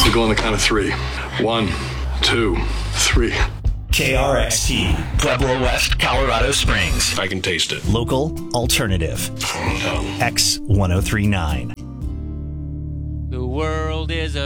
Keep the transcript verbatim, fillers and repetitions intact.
We'll go on the count of three. One, two, three. K R X T, Pueblo West, Colorado Springs. I can taste it. Local alternative. X ten thirty-nine. The world is a